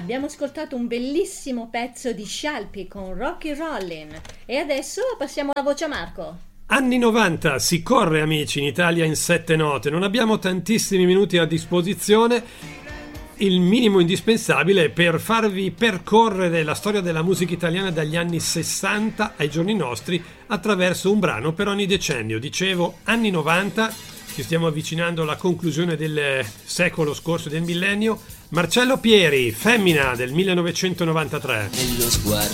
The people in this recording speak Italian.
Abbiamo ascoltato un bellissimo pezzo di Scialpi con Rocky Rollin e adesso passiamo la voce a Marco. Anni 90, si corre amici in Italia in 7 note, non abbiamo tantissimi minuti a disposizione, il minimo indispensabile per farvi percorrere la storia della musica italiana dagli anni 60 ai giorni nostri attraverso un brano per ogni decennio. Dicevo anni 90, ci stiamo avvicinando alla conclusione del secolo scorso, del millennio. Marcello Pieri, Femmina del 1993.